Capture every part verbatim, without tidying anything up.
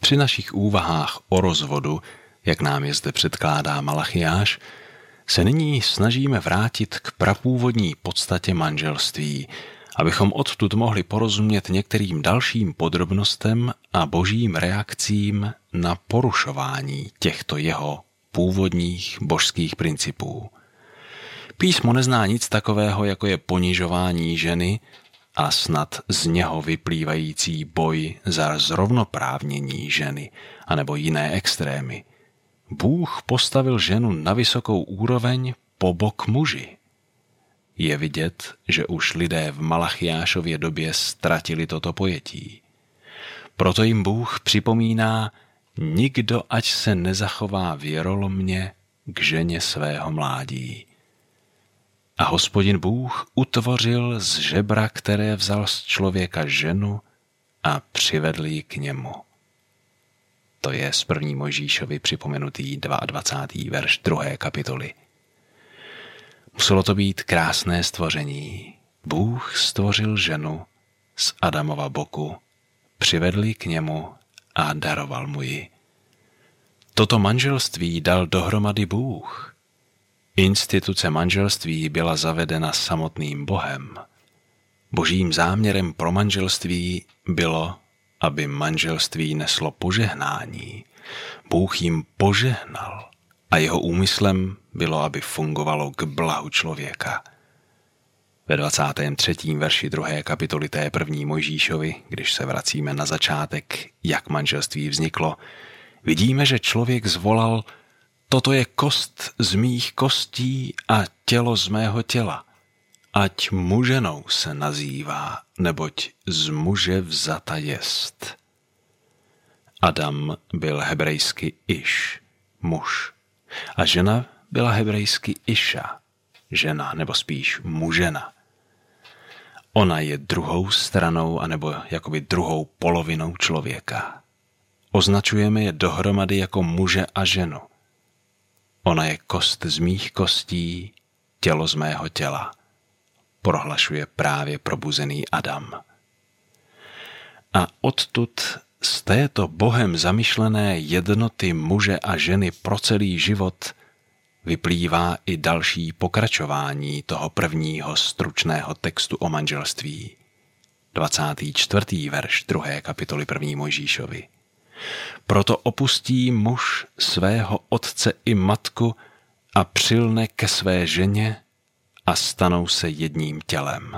Při našich úvahách o rozvodu, jak nám je zde předkládá Malachiáš, se nyní snažíme vrátit k prapůvodní podstatě manželství, abychom odtud mohli porozumět některým dalším podrobnostem a božím reakcím na porušování těchto jeho původních božských principů. Písmo nezná nic takového, jako je ponižování ženy a snad z něho vyplývající boj za zrovnoprávnění ženy anebo jiné extrémy. Bůh postavil ženu na vysokou úroveň po bok muži. Je vidět, že už lidé v Malachiášově době ztratili toto pojetí. Proto jim Bůh připomíná, nikdo ať se nezachová věrolomně k ženě svého mládí. A Hospodin Bůh utvořil z žebra, které vzal z člověka ženu a přivedl ji k němu. To je z první Mojžíšovi připomenutý dvacátý druhý verš druhé kapitoly. Muselo to být krásné stvoření. Bůh stvořil ženu z Adamova boku, přivedl ji k němu a daroval mu ji. Toto manželství dal dohromady Bůh. Instituce manželství byla zavedena samotným Bohem. Božím záměrem pro manželství bylo, aby manželství neslo požehnání. Bůh jim požehnal a jeho úmyslem bylo, aby fungovalo k blahu člověka. Ve dvacátém třetím verši druhé kapitoly té první Mojžíšovi, když se vracíme na začátek, jak manželství vzniklo, vidíme, že člověk zvolal: toto je kost z mých kostí a tělo z mého těla. Ať muženou se nazývá, neboť z muže vzata jest. Adam byl hebrejsky Iš, muž, a žena byla hebrejsky Iša, žena, nebo spíš mužena. Ona je druhou stranou, anebo jakoby druhou polovinou člověka. Označujeme je dohromady jako muže a ženu. Ona je kost z mých kostí, tělo z mého těla, prohlašuje právě probuzený Adam. A odtud z této Bohem zamýšlené jednoty muže a ženy pro celý život vyplývá i další pokračování toho prvního stručného textu o manželství. dvacátý čtvrtý verš druhé kapitoly první Mojžíšovi. Proto opustí muž svého otce i matku a přilne ke své ženě a stanou se jedním tělem.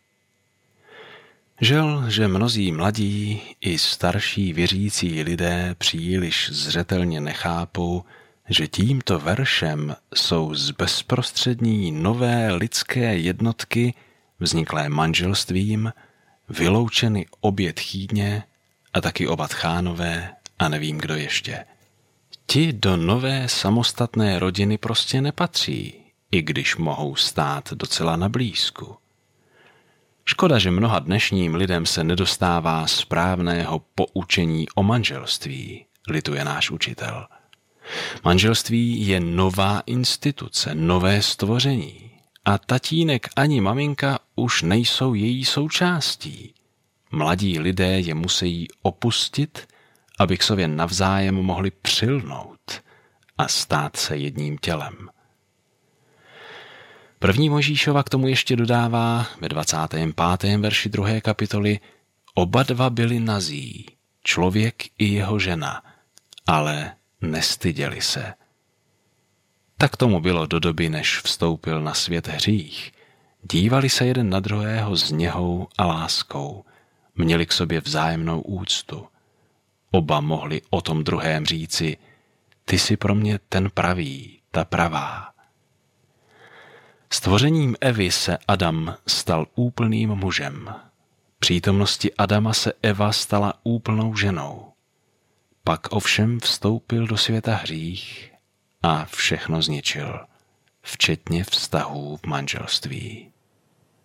Žel, že mnozí mladí i starší věřící lidé příliš zřetelně nechápou, že tímto veršem jsou z bezprostřední nové lidské jednotky, vzniklé manželstvím, vyloučeny obě tchýně a taky oba tchánové a nevím kdo ještě. Ti do nové samostatné rodiny prostě nepatří, i když mohou stát docela na blízku. Škoda, že mnoha dnešním lidem se nedostává správného poučení o manželství, lituje náš učitel. Manželství je nová instituce, nové stvoření a tatínek ani maminka už nejsou její součástí. Mladí lidé je musí opustit, aby k sobě navzájem mohli přilnout a stát se jedním tělem. První Mojžíšova k tomu ještě dodává ve dvacátém pátém verši druhé kapitoly: oba dva byli nazí, člověk i jeho žena, ale nestyděli se. Tak tomu bylo do doby, než vstoupil na svět hřích. Dívali se jeden na druhého s něhou a láskou, měli k sobě vzájemnou úctu. Oba mohli o tom druhém říci: ty jsi pro mě ten pravý, ta pravá. Stvořením Evy se Adam stal úplným mužem. Přítomnosti Adama se Eva stala úplnou ženou. Pak ovšem vstoupil do světa hřích a všechno zničil, včetně vztahů v manželství.